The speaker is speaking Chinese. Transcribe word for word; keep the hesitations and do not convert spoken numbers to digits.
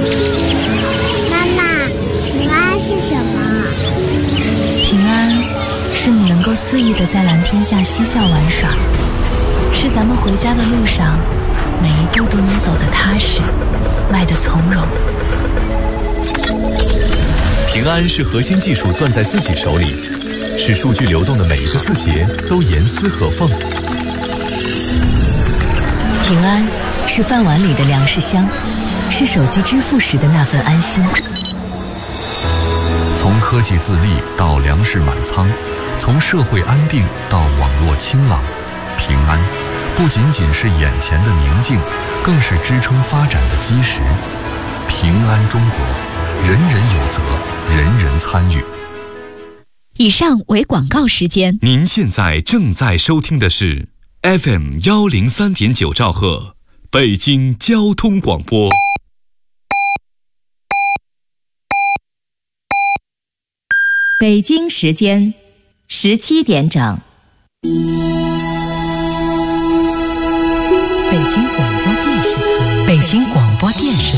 妈妈，平安是什么？ 平安是你能够肆意地在蓝天下嬉笑玩耍，是咱们回家的路上每一步都能走得踏实，迈得从容。 平安是核心技术攥在自己手里，使数据流动的每一个字节都严丝合缝。 平安是饭碗里的粮食香，是手机支付时的那份安心。 从科技自立到粮食满仓，从社会安定到网络清朗，平安不仅仅是眼前的宁静，更是支撑发展的基石。平安中国，人人有责，人人参与。 以上为广告时间。 您现在正在收听的是 F M 一零三点九兆赫，北京交通广播。 北京时间十七点整。 北京广播电视台，北京广播电视。